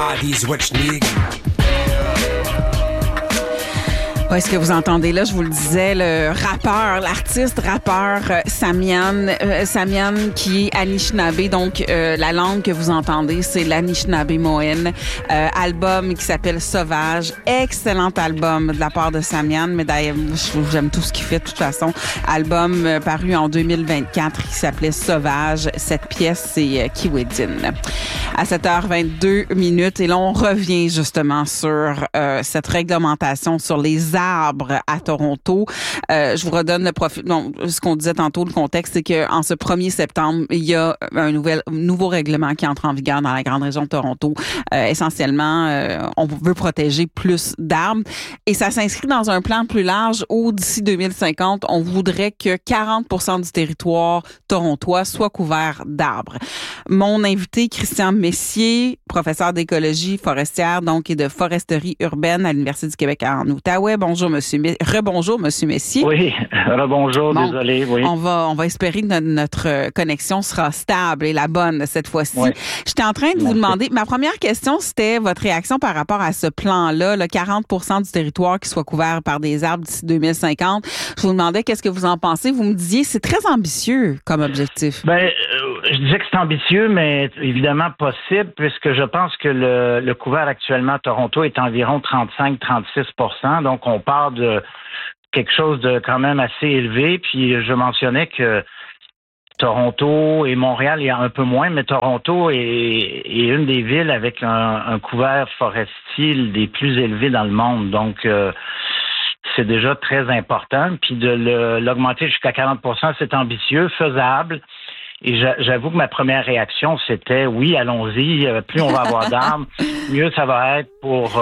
Ouais, ce que vous entendez là, je vous le disais, l'artiste rappeur Samian qui est Anishinaabe, donc la langue que vous entendez, c'est l'Anishinaabe-Moine. Album qui s'appelle Sauvage, excellent album de la part de Samian, mais d'ailleurs, j'aime tout ce qu'il fait de toute façon. Album paru en 2024 qui s'appelait Sauvage. Cette pièce, c'est Kiwedin. À 7h22 et là, on revient justement sur cette réglementation sur les arbres à Toronto. Je vous redonne le profil. Non, ce qu'on disait tantôt, le contexte, c'est qu'en ce 1er septembre, il y a un nouveau règlement qui entre en vigueur dans la grande région de Toronto. Essentiellement, on veut protéger plus d'arbres et ça s'inscrit dans un plan plus large où, d'ici 2050, on voudrait que 40% du territoire torontois soit couvert d'arbres. Mon invité, Christian Messier, professeur d'écologie forestière donc et de foresterie urbaine à l'Université du Québec en Outaouais. Bonjour, rebonjour, Monsieur Messier. Oui, rebonjour, bon, désolé, oui. On va espérer que notre connexion sera stable et la bonne cette fois-ci. Oui. J'étais en train de vous demander, ma première question, c'était votre réaction par rapport à ce plan-là, le 40% du territoire qui soit couvert par des arbres d'ici 2050. Je vous demandais qu'est-ce que vous en pensez. Vous me disiez, c'est très ambitieux comme objectif. Je disais que c'est ambitieux, mais évidemment possible, puisque je pense que le couvert actuellement à Toronto est environ 35-36%. Donc, on part de quelque chose de quand même assez élevé. Puis, je mentionnais que Toronto et Montréal, il y a un peu moins, mais Toronto est une des villes avec un couvert forestier des plus élevés dans le monde. Donc, c'est déjà très important. Puis, de l'augmenter jusqu'à 40%, c'est ambitieux, faisable. Et j'avoue que ma première réaction, c'était oui, allons-y. Plus on va avoir d'arbres, mieux ça va être pour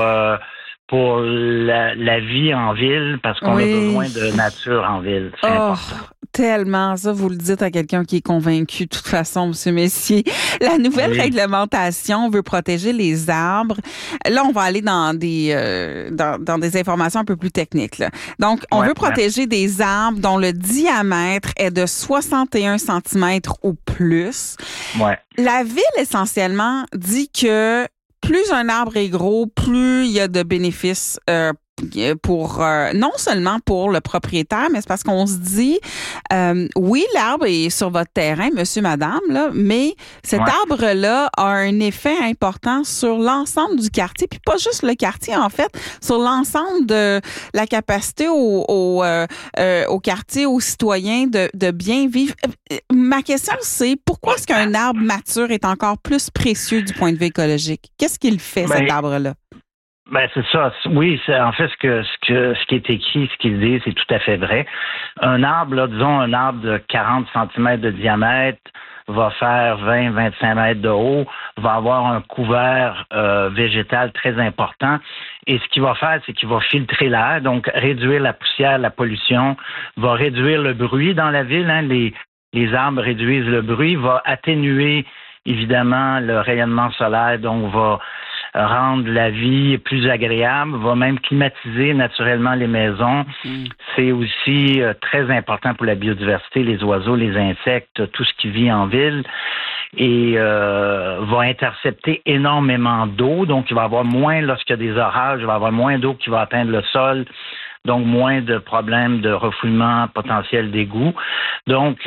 la vie en ville, parce qu'on a besoin de nature en ville. C'est important. Tellement, ça, vous le dites à quelqu'un qui est convaincu, de toute façon, M. Messier. La nouvelle réglementation veut protéger les arbres. Là, on va aller dans des informations un peu plus techniques, là. Donc, on veut protéger des arbres dont le diamètre est de 61 cm ou plus. Ouais. La ville, essentiellement, dit que plus un arbre est gros, plus il y a de bénéfices pour non seulement pour le propriétaire, mais c'est parce qu'on se dit oui, l'arbre est sur votre terrain, monsieur, madame, là, mais cet arbre-là a un effet important sur l'ensemble du quartier, puis pas juste le quartier, en fait, sur l'ensemble de la capacité au quartier, aux citoyens de bien vivre. Ma question, c'est pourquoi est-ce qu'un arbre mature est encore plus précieux du point de vue écologique? Qu'est-ce qu'il fait, cet arbre-là? C'est ça. Oui, c'est en fait ce qui est écrit, ce qu'il dit, c'est tout à fait vrai. Un arbre, là, disons un arbre de 40 cm de diamètre va faire 20-25 mètres de haut, va avoir un couvert végétal très important. Et ce qu'il va faire, c'est qu'il va filtrer l'air, donc réduire la poussière, la pollution, va réduire le bruit dans la ville. Hein, les arbres réduisent le bruit, va atténuer évidemment le rayonnement solaire, donc va rendre la vie plus agréable, va même climatiser naturellement les maisons. C'est aussi très important pour la biodiversité, les oiseaux, les insectes, tout ce qui vit en ville. Et va intercepter énormément d'eau. Donc, il va y avoir moins, lorsqu'il y a des orages, il va y avoir moins d'eau qui va atteindre le sol. Donc, moins de problèmes de refoulement potentiel d'égouts. Donc,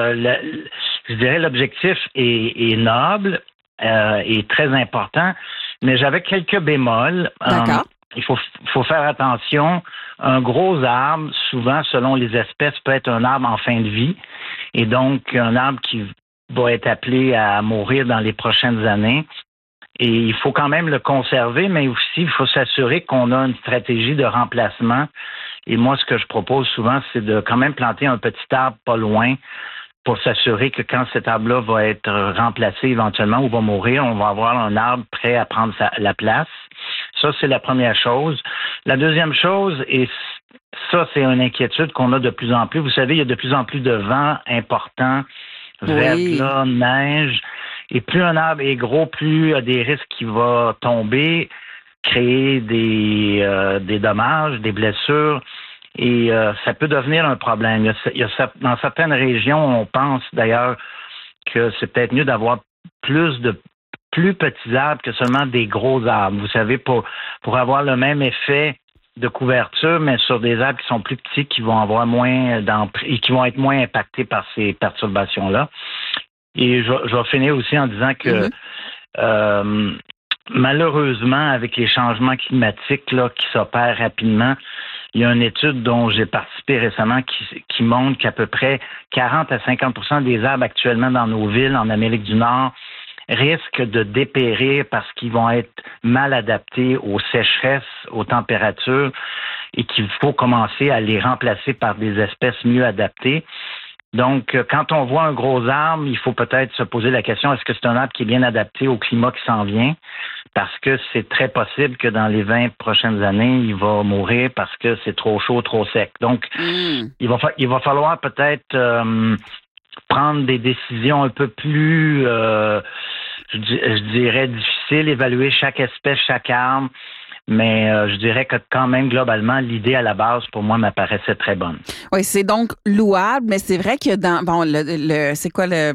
je dirais l'objectif est noble, est très important. Mais j'avais quelques bémols. D'accord. Il faut faire attention. Un gros arbre, souvent, selon les espèces, peut être un arbre en fin de vie. Et donc, un arbre qui va être appelé à mourir dans les prochaines années. Et il faut quand même le conserver, mais aussi, il faut s'assurer qu'on a une stratégie de remplacement. Et moi, ce que je propose souvent, c'est de quand même planter un petit arbre pas loin pour s'assurer que quand cet arbre-là va être remplacé éventuellement ou va mourir, on va avoir un arbre prêt à prendre la place. Ça, c'est la première chose. La deuxième chose, et ça, c'est une inquiétude qu'on a de plus en plus. Vous savez, il y a de plus en plus de vent important, verglas, neige. Et plus un arbre est gros, plus il y a des risques qu'il va tomber, créer des dommages, des blessures. Et ça peut devenir un problème. Dans certaines régions, on pense d'ailleurs que c'est peut-être mieux d'avoir plus de plus petits arbres que seulement des gros arbres. Vous savez, pour avoir le même effet de couverture, mais sur des arbres qui sont plus petits, qui vont avoir moins et qui vont être moins impactés par ces perturbations-là. Et je vais finir aussi en disant que malheureusement, avec les changements climatiques là, qui s'opèrent rapidement, il y a une étude dont j'ai participé récemment qui montre qu'à peu près 40 à 50% des arbres actuellement dans nos villes en Amérique du Nord risquent de dépérir parce qu'ils vont être mal adaptés aux sécheresses, aux températures et qu'il faut commencer à les remplacer par des espèces mieux adaptées. Donc, quand on voit un gros arbre, il faut peut-être se poser la question, est-ce que c'est un arbre qui est bien adapté au climat qui s'en vient? Parce que c'est très possible que dans les 20 prochaines années, il va mourir parce que c'est trop chaud, trop sec. Donc, il va falloir peut-être prendre des décisions un peu plus, je dirais, difficiles, évaluer chaque espèce, chaque arbre. Mais je dirais que quand même, globalement, l'idée à la base, pour moi, m'apparaissait très bonne. Oui, c'est donc louable, mais c'est vrai que c'est quoi le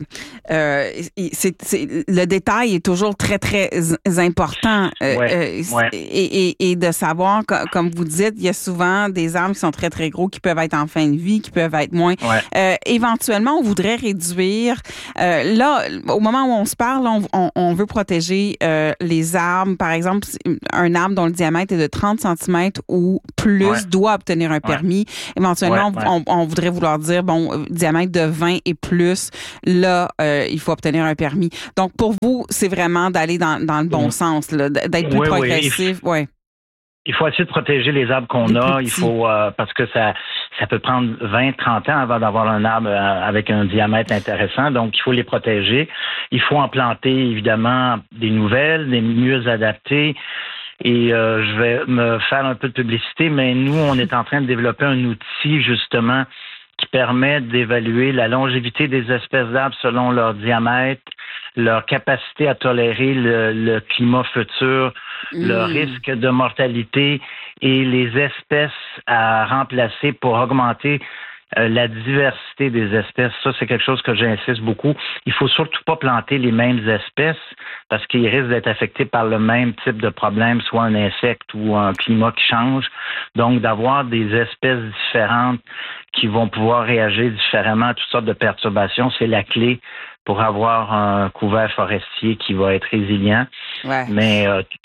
détail est toujours très, très important. Et de savoir, comme vous dites, il y a souvent des arbres qui sont très, très gros, qui peuvent être en fin de vie, qui peuvent être moins. Éventuellement, on voudrait réduire. Là, au moment où on se parle, on veut protéger les arbres. Par exemple, un arbre dont le diamètre est de 30 cm ou plus doit obtenir un permis. Éventuellement, on voudrait vouloir dire, diamètre de 20 et plus, là, il faut obtenir un permis. Donc, pour vous, c'est vraiment d'aller dans le bon sens, là, d'être plus progressif. Il faut essayer de protéger les arbres qu'on a. Il faut parce que ça peut prendre 20-30 ans avant d'avoir un arbre avec un diamètre intéressant. Donc, il faut les protéger. Il faut en planter, évidemment, des nouvelles, des mieux adaptées. Et je vais me faire un peu de publicité, mais nous, on est en train de développer un outil, justement, qui permet d'évaluer la longévité des espèces d'arbres selon leur diamètre, leur capacité à tolérer le climat futur, le risque de mortalité et les espèces à remplacer pour augmenter la diversité des espèces. Ça, c'est quelque chose que j'insiste beaucoup. Il faut surtout pas planter les mêmes espèces parce qu'ils risquent d'être affectés par le même type de problème, soit un insecte ou un climat qui change. Donc, d'avoir des espèces différentes qui vont pouvoir réagir différemment à toutes sortes de perturbations, c'est la clé pour avoir un couvert forestier qui va être résilient. Mais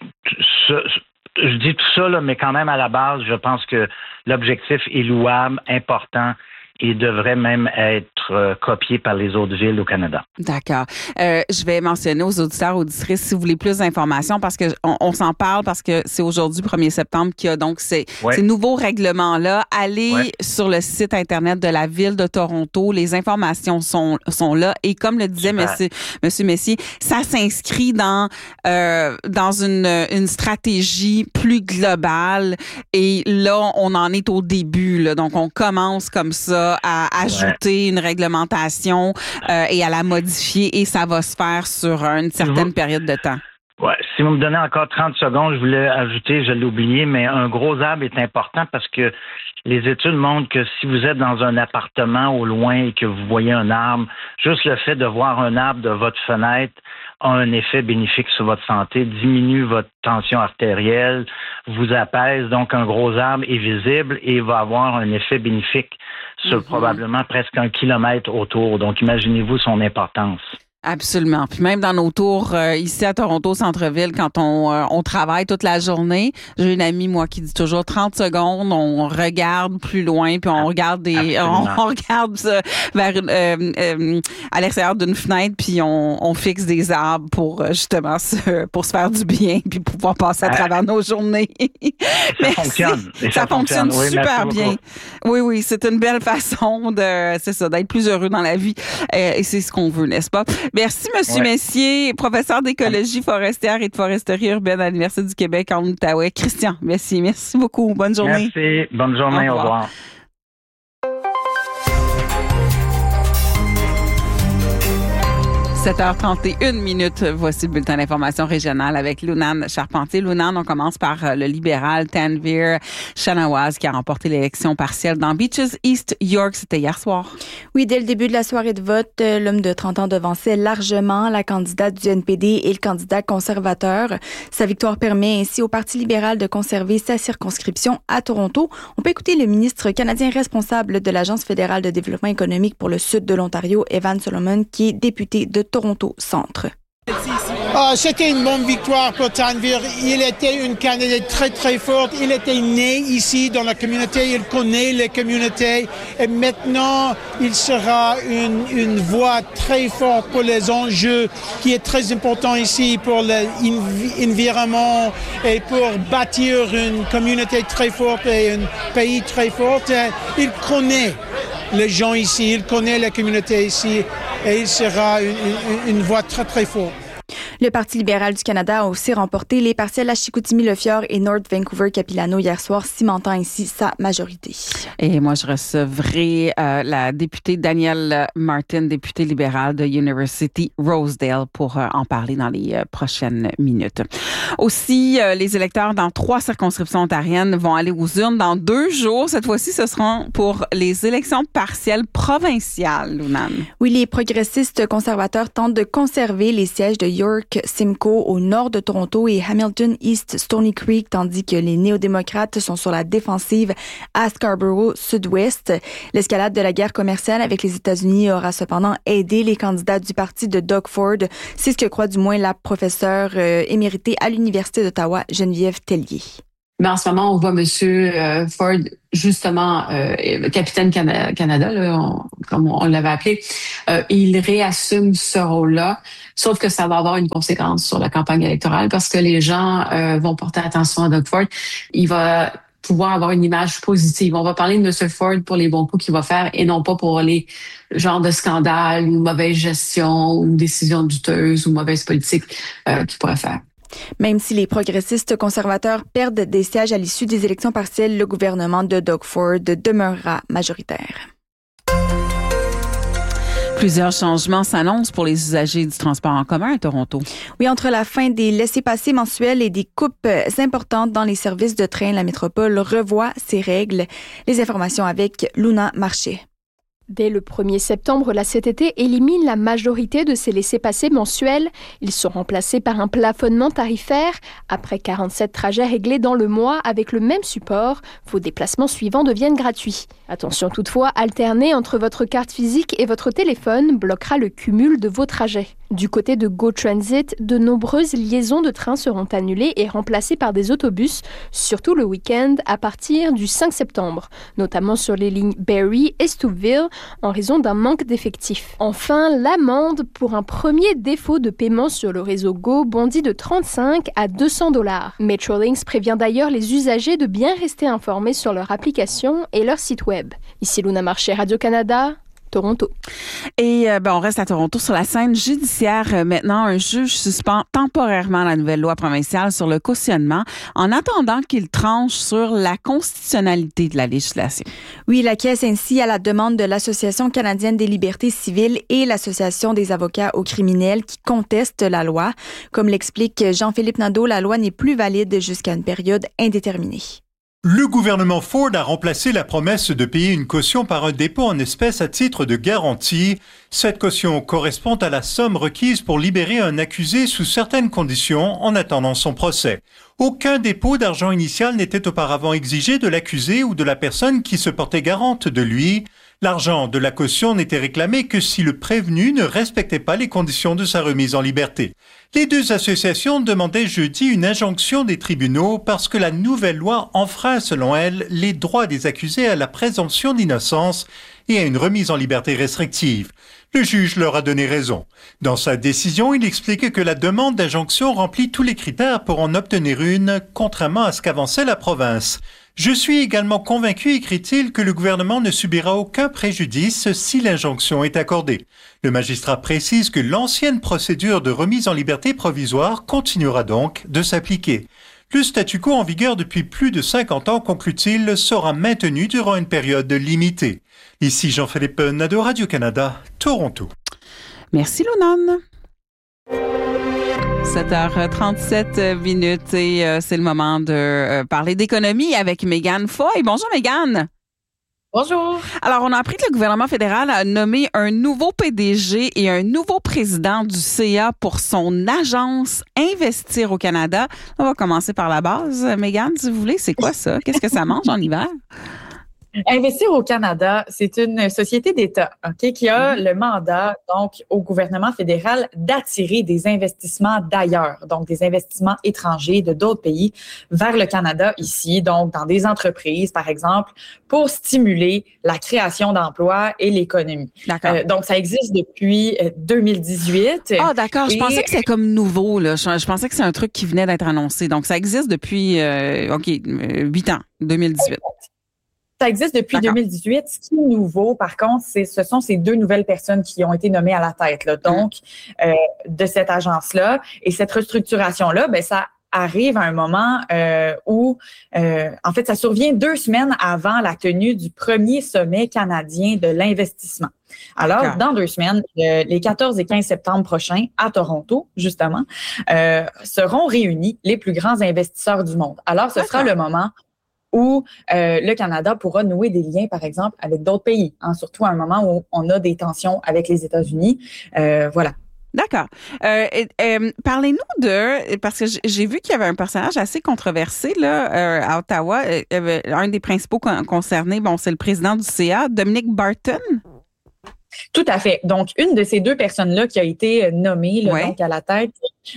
je dis tout ça, là, mais quand même à la base, je pense que l'objectif est louable, important et devrait même être copié par les autres villes au Canada. D'accord. Je vais mentionner aux auditeurs, auditrices, si vous voulez plus d'informations, parce que on s'en parle, parce que c'est aujourd'hui, 1er septembre, qu'il y a donc ces nouveaux règlements-là. Allez sur le site Internet de la Ville de Toronto. Les informations sont là. Et comme le disait Monsieur Messier, ça s'inscrit dans une stratégie plus globale. Et là, on en est au début. Là. Donc, on commence comme ça à ajouter une réglementation et à la modifier, et ça va se faire sur une certaine période de temps. Si vous me donnez encore 30 secondes, je voulais ajouter, je l'ai oublié, mais un gros arbre est important parce que les études montrent que si vous êtes dans un appartement au loin et que vous voyez un arbre, juste le fait de voir un arbre de votre fenêtre a un effet bénéfique sur votre santé, diminue votre tension artérielle, vous apaise. Donc, un gros arbre est visible et va avoir un effet bénéfique sur probablement presque 1 kilomètre autour. Donc, imaginez-vous son importance. Absolument. Puis même dans nos tours ici à Toronto centre-ville, quand on travaille toute la journée, j'ai une amie moi qui dit toujours 30 secondes, on regarde plus loin, puis on regarde on regarde vers à l'extérieur d'une fenêtre, puis on fixe des arbres pour justement pour se faire du bien, puis pouvoir passer à travers nos journées. Ça fonctionne. Ça fonctionne super bien. Oui, c'est une belle façon d'être plus heureux dans la vie, et c'est ce qu'on veut, n'est-ce pas? Merci, M. Messier, professeur d'écologie forestière et de foresterie urbaine à l'Université du Québec en Outaouais. Christian Messier, merci beaucoup. Bonne journée. Merci. Bonne journée. Au revoir. 7h31. Voici le bulletin d'information régionale avec Lunane Charpentier. Lunane, on commence par le libéral Tanvir Shanawaz qui a remporté l'élection partielle dans Beaches East York. C'était hier soir. Oui, dès le début de la soirée de vote, l'homme de 30 ans devançait largement la candidate du NPD et le candidat conservateur. Sa victoire permet ainsi au Parti libéral de conserver sa circonscription à Toronto. On peut écouter le ministre canadien responsable de l'Agence fédérale de développement économique pour le sud de l'Ontario, Evan Solomon, qui est député de Toronto Centre. C'était une bonne victoire pour Tanvir. Il était une candidate très, très forte. Il était né ici dans la communauté. Il connaît les communautés. Et maintenant, il sera une voix très forte pour les enjeux qui est très important ici pour l'environnement et pour bâtir une communauté très forte et un pays très fort. Il connaît les gens ici. Il connaît la communauté ici. Et il sera une voix très, très forte. Le Parti libéral du Canada a aussi remporté les partiels à Chicoutimi-Le Fjord et North Vancouver-Capilano hier soir, cimentant ainsi sa majorité. Et moi, je recevrai la députée Danielle Martin, députée libérale de University Rosedale, pour en parler dans les prochaines minutes. Aussi, les électeurs dans 3 circonscriptions ontariennes vont aller aux urnes dans 2 jours. Cette fois-ci, ce seront pour les élections partielles provinciales, Lunane. Oui, les progressistes conservateurs tentent de conserver les sièges de York Simcoe au nord de Toronto et Hamilton East Stony Creek, tandis que les néo-démocrates sont sur la défensive à Scarborough Sud-Ouest. L'escalade de la guerre commerciale avec les États-Unis aura cependant aidé les candidats du parti de Doug Ford. C'est ce que croit du moins la professeure éméritée à l'Université d'Ottawa, Geneviève Tellier. Mais en ce moment, on voit M. Ford, justement, capitaine Canada, là, comme on l'avait appelé, il réassume ce rôle-là, sauf que ça va avoir une conséquence sur la campagne électorale parce que les gens vont porter attention à Doug Ford. Il va pouvoir avoir une image positive. On va parler de M. Ford pour les bons coups qu'il va faire et non pas pour les genres de scandales ou mauvaise gestion ou décisions douteuses ou mauvaise politique qu'il pourrait faire. Même si les progressistes conservateurs perdent des sièges à l'issue des élections partielles, le gouvernement de Doug Ford demeurera majoritaire. Plusieurs changements s'annoncent pour les usagers du transport en commun à Toronto. Oui, entre la fin des laissez-passer mensuels et des coupes importantes dans les services de train, la métropole revoit ses règles. Les informations avec Luna Marché. Dès le 1er septembre, la CTT élimine la majorité de ces laissez-passer mensuels. Ils sont remplacés par un plafonnement tarifaire. Après 47 trajets réglés dans le mois avec le même support, vos déplacements suivants deviennent gratuits. Attention toutefois, alterner entre votre carte physique et votre téléphone bloquera le cumul de vos trajets. Du côté de Go Transit, de nombreuses liaisons de train seront annulées et remplacées par des autobus, surtout le week-end à partir du 5 septembre, notamment sur les lignes Barrie et Stouffville, en raison d'un manque d'effectifs. Enfin, l'amende pour un premier défaut de paiement sur le réseau Go bondit de 35 à 200 $. Metrolinx prévient d'ailleurs les usagers de bien rester informés sur leur application et leur site web. Ici Luna Marché, Radio-Canada, Toronto. Et on reste à Toronto sur la scène judiciaire. Maintenant, un juge suspend temporairement la nouvelle loi provinciale sur le cautionnement en attendant qu'il tranche sur la constitutionnalité de la législation. Oui, il acquiesce ainsi à la demande de l'Association canadienne des libertés civiles et l'Association des avocats aux criminels qui contestent la loi. Comme l'explique Jean-Philippe Nadeau, la loi n'est plus valide jusqu'à une période indéterminée. Le gouvernement Ford a remplacé la promesse de payer une caution par un dépôt en espèces à titre de garantie. Cette caution correspond à la somme requise pour libérer un accusé sous certaines conditions en attendant son procès. Aucun dépôt d'argent initial n'était auparavant exigé de l'accusé ou de la personne qui se portait garante de lui. L'argent de la caution n'était réclamé que si le prévenu ne respectait pas les conditions de sa remise en liberté. Les 2 associations demandaient jeudi une injonction des tribunaux parce que la nouvelle loi enfreint, selon elles, les droits des accusés à la présomption d'innocence et à une remise en liberté restrictive. Le juge leur a donné raison. Dans sa décision, il explique que la demande d'injonction remplit tous les critères pour en obtenir une, contrairement à ce qu'avançait la province. Je suis également convaincu, écrit-il, que le gouvernement ne subira aucun préjudice si l'injonction est accordée. Le magistrat précise que l'ancienne procédure de remise en liberté provisoire continuera donc de s'appliquer. Le statu quo en vigueur depuis plus de 50 ans, conclut-il, sera maintenu durant une période limitée. Ici Jean-Philippe Nadeau, Radio-Canada, Toronto. Merci, Lunane. 7h37 minutes et c'est le moment de parler d'économie avec Mégane Foy. Bonjour Mégane. Bonjour. Alors, on a appris que le gouvernement fédéral a nommé un nouveau PDG et un nouveau président du CA pour son agence Investir au Canada. On va commencer par la base. Mégane, si vous voulez, c'est quoi ça? Qu'est-ce que ça mange en hiver? Investir au Canada, c'est une société d'État, qui a le mandat, donc, au gouvernement fédéral d'attirer des investissements d'ailleurs, donc des investissements étrangers de d'autres pays vers le Canada ici, donc dans des entreprises, par exemple, pour stimuler la création d'emplois et l'économie. D'accord. Donc, ça existe depuis 2018. Ah, d'accord. Je pensais que c'était comme nouveau, là. Je pensais que c'est un truc qui venait d'être annoncé. Donc, ça existe depuis, 8 ans, 2018. Ça existe depuis 2018. Ce qui est nouveau, par contre, ce sont ces deux nouvelles personnes qui ont été nommées à la tête, là, donc, de cette agence-là. Et cette restructuration-là, ben, ça arrive à un moment où, en fait, ça survient 2 semaines avant la tenue du premier sommet canadien de l'investissement. Alors, dans 2 semaines, les 14 et 15 septembre prochains, à Toronto, justement, seront réunis les plus grands investisseurs du monde. Alors, ce sera le moment où le Canada pourra nouer des liens, par exemple, avec d'autres pays, surtout à un moment où on a des tensions avec les États-Unis. Voilà. D'accord. Parlez-nous parce que j'ai vu qu'il y avait un personnage assez controversé là à Ottawa. Un des principaux concernés, c'est le président du CA, Dominic Barton. Tout à fait. Donc, une de ces deux personnes-là qui a été nommée donc à la tête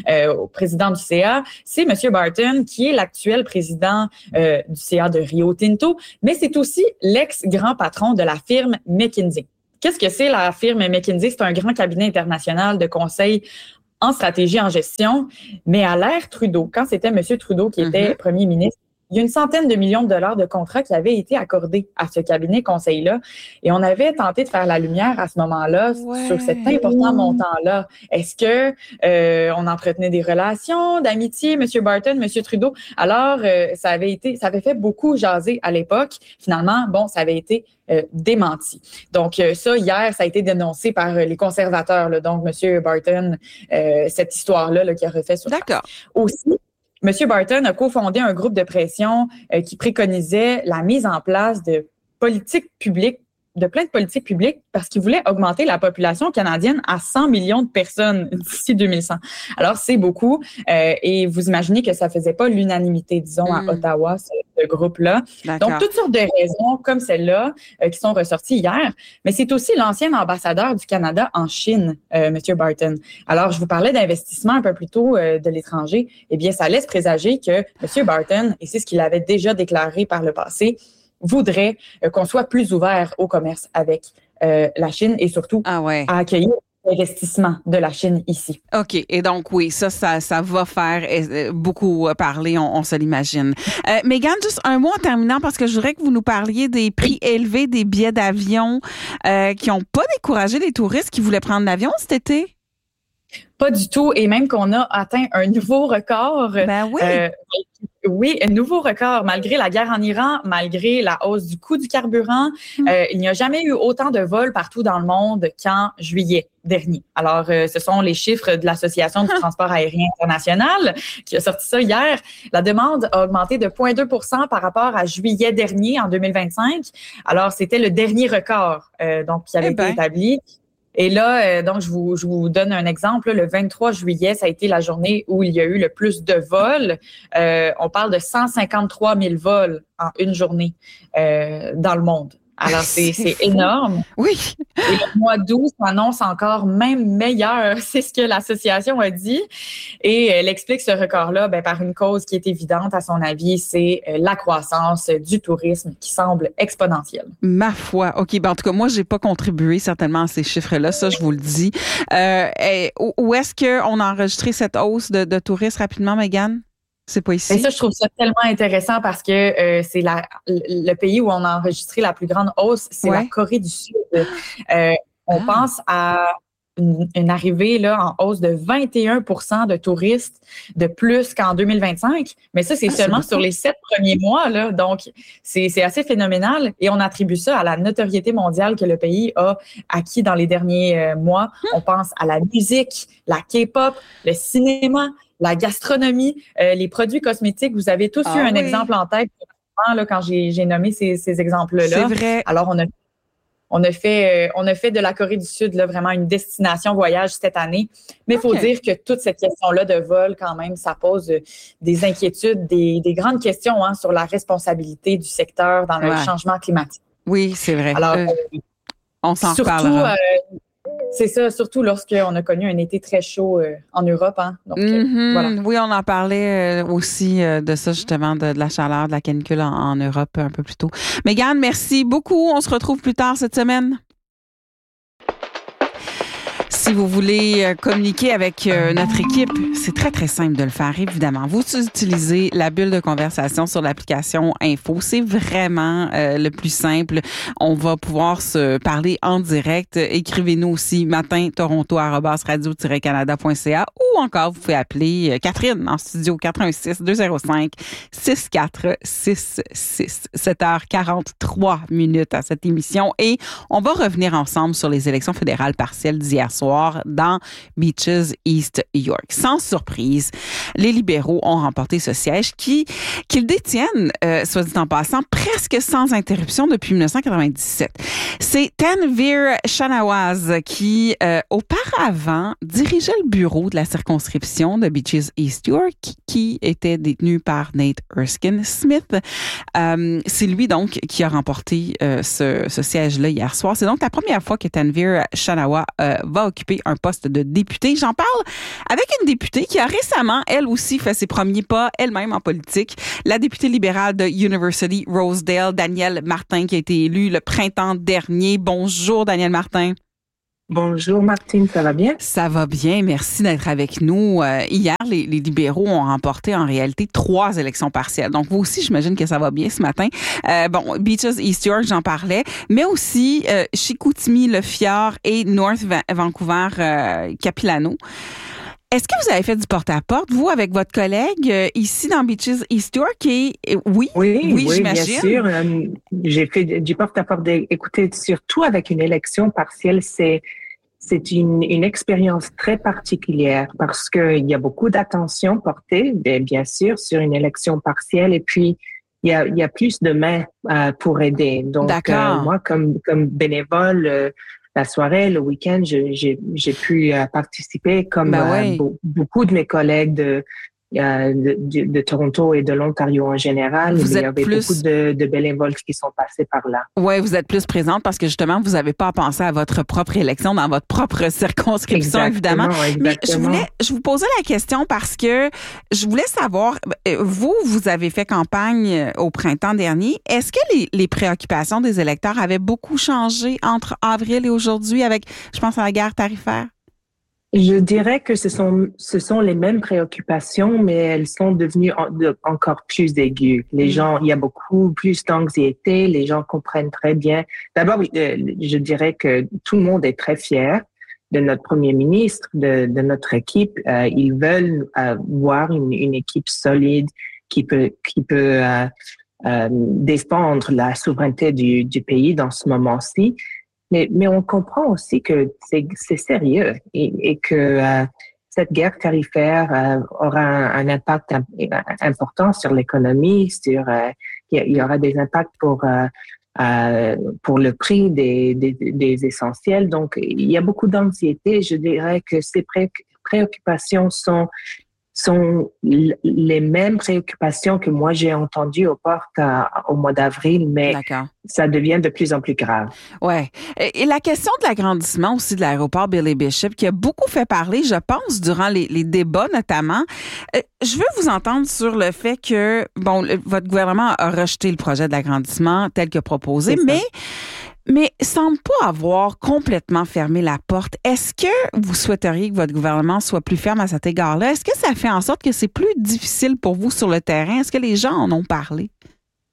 au président du CA, c'est M. Barton, qui est l'actuel président du CA de Rio Tinto, mais c'est aussi l'ex-grand patron de la firme McKinsey. Qu'est-ce que c'est la firme McKinsey? C'est un grand cabinet international de conseil en stratégie, en gestion, mais à l'ère Trudeau, quand c'était M. Trudeau qui était premier ministre, il y a une centaine de millions de dollars de contrats qui avaient été accordés à ce cabinet conseil-là. Et on avait tenté de faire la lumière à ce moment-là sur cet important montant-là. Est-ce que on entretenait des relations d'amitié, M. Barton, M. Trudeau? Alors, ça avait fait beaucoup jaser à l'époque. Finalement, ça avait été démenti. Donc, ça, hier, ça a été dénoncé par les conservateurs, là, donc M. Barton, cette histoire-là là, qui a refait sur D'accord. Aussi, M. Barton a cofondé un groupe de pression qui préconisait la mise en place de politiques publiques, de plein de politiques publiques, parce qu'il voulait augmenter la population canadienne à 100 millions de personnes d'ici 2100. Alors, c'est beaucoup. Et vous imaginez que ça faisait pas l'unanimité, disons, à Ottawa, ce groupe-là. D'accord. Donc, toutes sortes de raisons comme celle-là qui sont ressorties hier. Mais c'est aussi l'ancien ambassadeur du Canada en Chine, M. Barton. Alors, je vous parlais d'investissement un peu plus tôt de l'étranger. Eh bien, ça laisse présager que M. Barton, et c'est ce qu'il avait déjà déclaré par le passé, voudrait qu'on soit plus ouvert au commerce avec la Chine et surtout à accueillir l'investissement de la Chine ici. OK. Et donc, oui, ça va faire beaucoup parler, on se l'imagine. Mégane, juste un mot en terminant, parce que je voudrais que vous nous parliez des prix élevés des billets d'avion qui n'ont pas découragé les touristes qui voulaient prendre l'avion cet été. Pas du tout, et même qu'on a atteint un nouveau record. Ben oui. Oui, un nouveau record. Malgré la guerre en Iran, malgré la hausse du coût du carburant, il n'y a jamais eu autant de vols partout dans le monde qu'en juillet dernier. Alors, ce sont les chiffres de l'Association du transport aérien international qui a sorti ça hier. La demande a augmenté de 0,2 % par rapport à juillet dernier, en 2025. Alors, c'était le dernier record donc qui avait été établi. Et là, donc, je vous donne un exemple. Le 23 juillet, ça a été la journée où il y a eu le plus de vols. On parle de 153 000 vols en une journée dans le monde. Alors, c'est énorme. Oui. Et le mois d'août s'annonce encore même meilleur. C'est ce que l'association a dit. Et elle explique ce record-là par une cause qui est évidente, à son avis, c'est la croissance du tourisme qui semble exponentielle. Ma foi. OK. En tout cas, moi, j'ai pas contribué certainement à ces chiffres-là. Ça, je vous le dis. Où est-ce qu'on a enregistré cette hausse de touristes rapidement, Mégane? C'est pas ici. Et ça, je trouve ça tellement intéressant parce que c'est le pays où on a enregistré la plus grande hausse, c'est la Corée du Sud. On pense à une arrivée là en hausse de 21% de touristes de plus qu'en 2025. Mais ça, c'est seulement sur les 7 premiers mois. Là. Donc, c'est assez phénoménal. Et on attribue ça à la notoriété mondiale que le pays a acquis dans les derniers mois. On pense à la musique, la K-pop, le cinéma, la gastronomie, les produits cosmétiques. Vous avez tous eu un exemple en tête là, quand j'ai nommé ces exemples-là. C'est vrai. Alors, on a fait de la Corée du Sud là, vraiment une destination voyage cette année. Mais il faut dire que toute cette question-là de vol, quand même, ça pose des inquiétudes, des grandes questions sur la responsabilité du secteur dans le changement climatique. Oui, c'est vrai. Alors, on s'en reparlera. C'est ça, surtout lorsqu'on a connu un été très chaud en Europe. Hein? Donc, voilà. Oui, on en parlait aussi de ça, justement, de la chaleur, de la canicule en Europe un peu plus tôt. Mégane, merci beaucoup. On se retrouve plus tard cette semaine. Si vous voulez communiquer avec notre équipe, c'est très, très simple de le faire, évidemment. Vous utilisez la bulle de conversation sur l'application Info. C'est vraiment le plus simple. On va pouvoir se parler en direct. Écrivez-nous aussi matin-toronto@radio-canada.ca ou encore, vous pouvez appeler Catherine en studio 86-205-6466. 7h43 à cette émission. Et on va revenir ensemble sur les élections fédérales partielles d'hier soir dans Beaches East York. Sans surprise, les libéraux ont remporté ce siège qu'ils détiennent, soit dit en passant, presque sans interruption depuis 1997. C'est Tanveer Shanawaz qui, auparavant, dirigeait le bureau de la circonscription de Beaches East York, qui était détenu par Nate Erskine Smith. C'est lui, donc, qui a remporté ce siège-là hier soir. C'est donc la première fois que Tanveer Shanawaz va occuper un poste de député. J'en parle avec une députée qui a récemment, elle aussi, fait ses premiers pas elle-même en politique. La députée libérale de University Rosedale, Danielle Martin, qui a été élue le printemps dernier. Bonjour, Danielle Martin. Bonjour Martine, ça va bien? Ça va bien, merci d'être avec nous. Hier, les libéraux ont remporté en réalité 3 élections partielles. Donc vous aussi, j'imagine que ça va bien ce matin. Beaches East York, j'en parlais, mais aussi Chicoutimi, Le Fjord et North Vancouver, Capilano. Est-ce que vous avez fait du porte-à-porte, vous, avec votre collègue, ici dans Beaches East York? Oui, j'imagine. Bien sûr. J'ai fait du porte-à-porte. Écoutez, surtout avec une élection partielle, c'est une expérience très particulière parce qu'il y a beaucoup d'attention portée, bien sûr, sur une élection partielle. Et puis, il y a plus de mains pour aider. Donc, moi, comme bénévole, la soirée, le week-end, j'ai pu participer comme beaucoup de mes collègues de Toronto et de l'Ontario en général. Il y avait beaucoup de bénévoles qui sont passés par là. Oui, vous êtes plus présente parce que justement, vous n'avez pas à penser à votre propre élection dans votre propre circonscription, évidemment. Mais je vous posais la question parce que je voulais savoir, vous avez fait campagne au printemps dernier. Est-ce que les préoccupations des électeurs avaient beaucoup changé entre avril et aujourd'hui avec, je pense, à la guerre tarifaire? Je dirais que ce sont les mêmes préoccupations, mais elles sont devenues encore plus aiguës. Les gens, il y a beaucoup plus d'anxiété. Les gens comprennent très bien. D'abord, je dirais que tout le monde est très fier de notre premier ministre, de notre équipe. Ils veulent voir une équipe solide qui peut défendre la souveraineté du pays dans ce moment-ci. Mais on comprend aussi que c'est sérieux et que cette guerre tarifaire aura un impact important sur l'économie, il y aura des impacts pour le prix des essentiels. Donc, il y a beaucoup d'anxiété. Je dirais que ces préoccupations sont les mêmes préoccupations que moi j'ai entendues aux portes au mois d'avril, mais ça devient de plus en plus grave. Ouais. Et la question de l'agrandissement aussi de l'aéroport Billy Bishop, qui a beaucoup fait parler, je pense, durant les débats notamment. Je veux vous entendre sur le fait que, votre gouvernement a rejeté le projet de l'agrandissement tel que proposé, mais semble pas avoir complètement fermé la porte. Est-ce que vous souhaiteriez que votre gouvernement soit plus ferme à cet égard-là? Est-ce que ça fait en sorte que c'est plus difficile pour vous sur le terrain? Est-ce que les gens en ont parlé?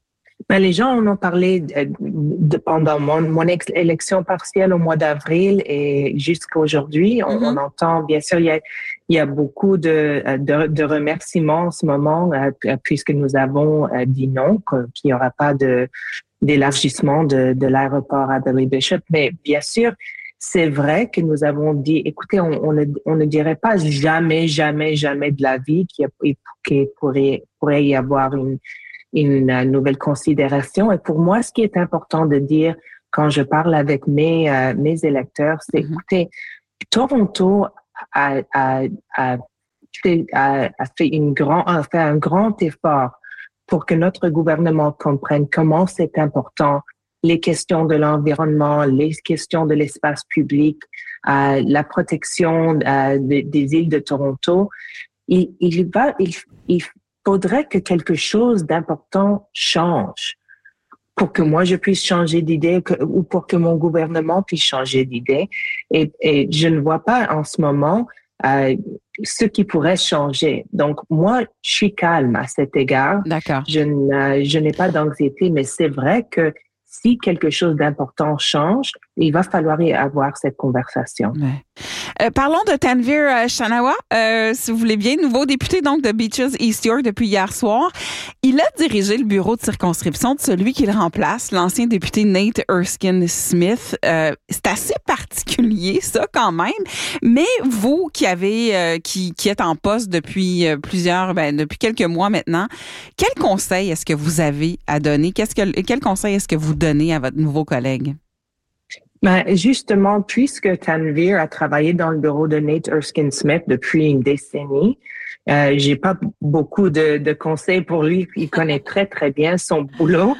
Les gens en ont parlé pendant mon élection partielle au mois d'avril et jusqu'à aujourd'hui. On entend, bien sûr, il y a beaucoup de remerciements en ce moment puisque nous avons dit non, qu'il n'y aura pas d'élargissement de l'aéroport à Billy Bishop. Mais bien sûr, c'est vrai que nous avons dit, écoutez, on ne dirait pas jamais de la vie qu'il pourrait y avoir une nouvelle considération. Et pour moi, ce qui est important de dire quand je parle avec mes électeurs, c'est, écoutez, Toronto a fait un grand effort pour que notre gouvernement comprenne comment c'est important les questions de l'environnement, les questions de l'espace public, la protection des îles de Toronto. Il faudrait que quelque chose d'important change pour que moi je puisse changer d'idée ou pour que mon gouvernement puisse changer d'idée. Et je ne vois pas en ce moment ce qui pourrait changer. Donc, moi, je suis calme à cet égard. D'accord. Je n'ai pas d'anxiété, mais c'est vrai que si quelque chose d'important change, il va falloir y avoir cette conversation. Ouais. Parlons de Tanveer Shanawa, si vous voulez bien, nouveau député donc de Beaches East York depuis hier soir. Il a dirigé le bureau de circonscription de celui qui le remplace, l'ancien député Nate Erskine Smith. C'est assez particulier, ça, quand même. Mais vous qui avez, qui êtes en poste depuis depuis quelques mois maintenant, quel conseil est-ce que vous avez à donner? Quel conseil est-ce que vous donnez à votre nouveau collègue? Justement, puisque Tanveer a travaillé dans le bureau de Nate Erskine Smith depuis une décennie, j'ai pas beaucoup de conseils pour lui. Il connaît très, très bien son boulot.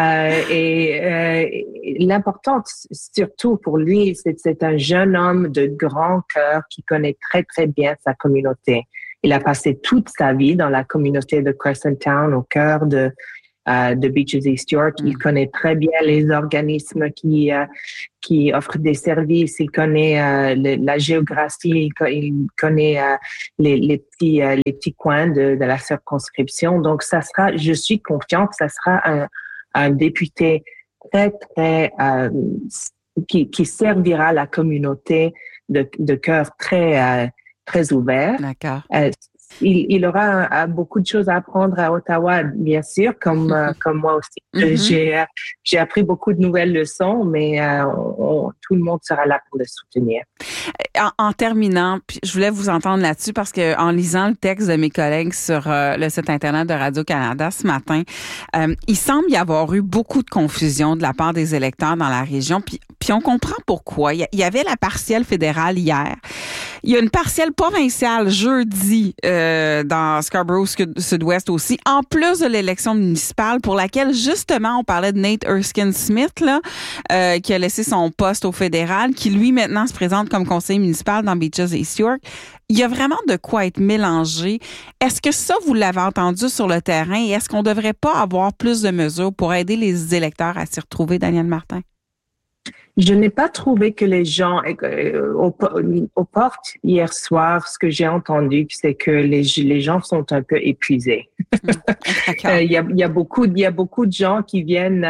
Et l'important, surtout pour lui, c'est un jeune homme de grand cœur qui connaît très, très bien sa communauté. Il a passé toute sa vie dans la communauté de Crescent Town, au cœur de Beaches East York. Il connaît très bien les organismes qui offrent des services. Il connaît la géographie. Il connaît les petits coins de la circonscription. Donc, je suis confiante que ça sera un député très, très, qui servira la communauté de cœur très, très ouvert. D'accord. Il aura beaucoup de choses à apprendre à Ottawa, bien sûr, comme moi aussi. J'ai appris beaucoup de nouvelles leçons, mais tout le monde sera là pour le soutenir. En terminant, puis je voulais vous entendre là-dessus parce que en lisant le texte de mes collègues sur le site internet de Radio-Canada ce matin, il semble y avoir eu beaucoup de confusion de la part des électeurs dans la région, puis on comprend pourquoi. Il y avait la partielle fédérale hier. Il y a une partielle provinciale jeudi dans Scarborough Sud-Ouest aussi, en plus de l'élection municipale pour laquelle, justement, on parlait de Nate Erskine Smith, là, qui a laissé son poste au fédéral, qui, lui, maintenant, se présente comme conseiller municipal dans Beaches East York. Il y a vraiment de quoi être mélangé. Est-ce que ça, vous l'avez entendu sur le terrain et est-ce qu'on ne devrait pas avoir plus de mesures pour aider les électeurs à s'y retrouver, Daniel Martin? Je n'ai pas trouvé que les gens aux portes hier soir, ce que j'ai entendu, c'est que les gens sont un peu épuisés. Il y a beaucoup de gens qui viennent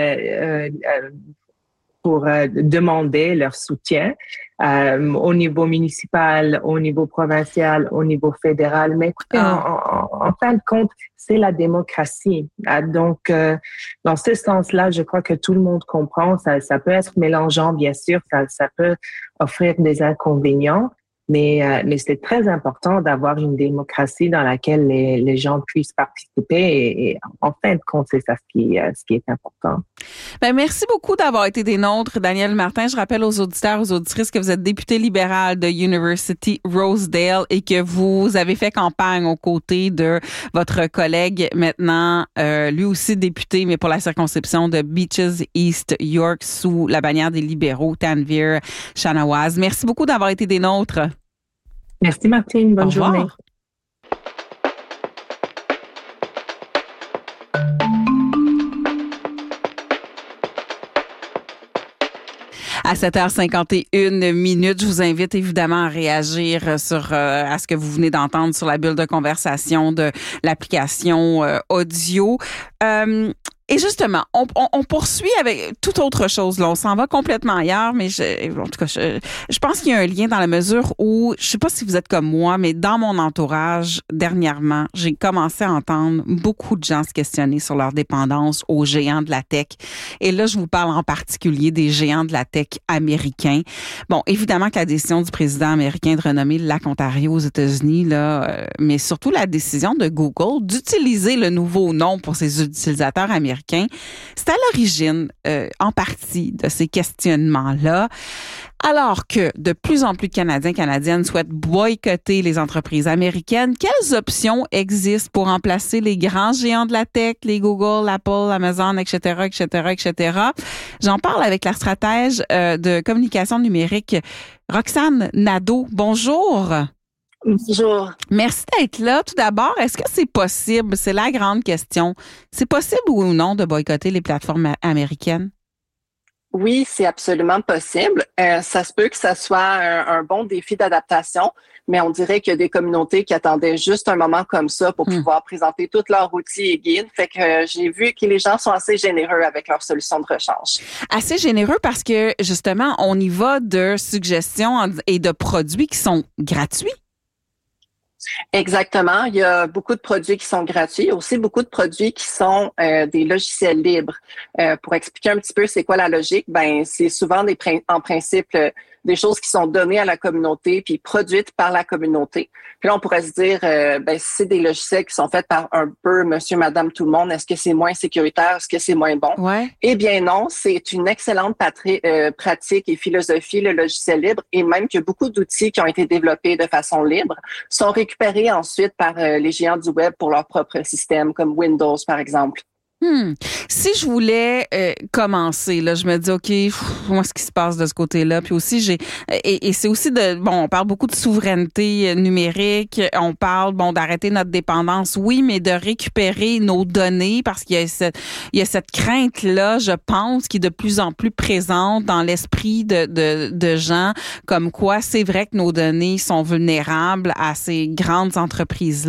pour demander leur soutien au niveau municipal, au niveau provincial, au niveau fédéral. Mais écoutez, en fin de compte, c'est la démocratie. Donc, dans ce sens-là, je crois que tout le monde comprend. Ça peut être mélangeant, bien sûr. Ça peut offrir des inconvénients. Mais c'est très important d'avoir une démocratie dans laquelle les gens puissent participer et en fin de compte, c'est ça ce qui est important. Ben, merci beaucoup d'avoir été des nôtres, Daniel Martin. Je rappelle aux auditeurs, aux auditrices que vous êtes député libéral de University Rosedale et que vous avez fait campagne aux côtés de votre collègue maintenant, lui aussi député, mais pour la circonscription de Beaches East York sous la bannière des libéraux, Tanveer Shanawa. Merci beaucoup d'avoir été des nôtres. Merci Martine, bonne journée. À 7h51, je vous invite évidemment à réagir sur à ce que vous venez d'entendre sur la bulle de conversation de l'application audio. Et justement, on poursuit avec toute autre chose. Là, on s'en va complètement ailleurs, mais en tout cas, je pense qu'il y a un lien dans la mesure où, je sais pas si vous êtes comme moi, mais dans mon entourage, dernièrement, j'ai commencé à entendre beaucoup de gens se questionner sur leur dépendance aux géants de la tech. Et là, je vous parle en particulier des géants de la tech américains. Bon, évidemment que la décision du président américain de renommer le lac Ontario aux États-Unis, là, mais surtout la décision de Google d'utiliser le nouveau nom pour ses utilisateurs américains, c'est à l'origine, en partie, de ces questionnements-là. Alors que de plus en plus de Canadiens et Canadiennes souhaitent boycotter les entreprises américaines, quelles options existent pour remplacer les grands géants de la tech, les Google, Apple, Amazon, etc., etc., etc.? J'en parle avec la stratège de communication numérique, Roxane Nadeau. Bonjour. Bonjour. Merci d'être là. Tout d'abord, est-ce que c'est possible? C'est la grande question. C'est possible ou non de boycotter les plateformes américaines? Oui, c'est absolument possible. Ça se peut que ça soit un bon défi d'adaptation, mais on dirait qu'il y a des communautés qui attendaient juste un moment comme ça pour pouvoir présenter tous leurs outils et guides. Fait que j'ai vu que les gens sont assez généreux avec leurs solutions de rechange. Assez généreux parce que, justement, on y va de suggestions et de produits qui sont gratuits. Exactement. Il y a beaucoup de produits qui sont gratuits. Il y a aussi beaucoup de produits qui sont des logiciels libres. Pour expliquer un petit peu c'est quoi la logique, ben c'est souvent en principe des choses qui sont données à la communauté puis produites par la communauté. Puis là, on pourrait se dire, ben si c'est des logiciels qui sont faits par un peu monsieur, madame, tout le monde, est-ce que c'est moins sécuritaire? Est-ce que c'est moins bon? Ouais. Eh bien non, c'est une excellente pratique et philosophie, le logiciel libre, et même que beaucoup d'outils qui ont été développés de façon libre sont récupérés ensuite par les géants du web pour leur propre système, comme Windows, par exemple. Si je voulais commencer, là, je me dis, OK, moi, ce qui se passe de ce côté-là. Puis aussi, et c'est aussi on parle beaucoup de souveraineté numérique. On parle, d'arrêter notre dépendance, oui, mais de récupérer nos données parce qu'il y a cette crainte-là, je pense, qui est de plus en plus présente dans l'esprit de gens, comme quoi c'est vrai que nos données sont vulnérables à ces grandes entreprises-là.